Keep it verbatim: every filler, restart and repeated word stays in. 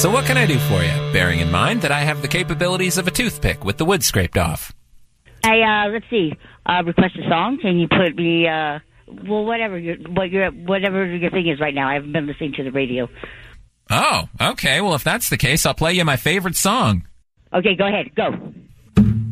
So what can I do for you, bearing in mind that I have the capabilities of a toothpick with the wood scraped off? I, uh, let's see, uh, request a song. Can you put me, uh, well, whatever your, what your, whatever your thing is right now. I haven't been listening to the radio. Oh, okay. Well, if that's the case, I'll play you my favorite song. Okay, go ahead. Go.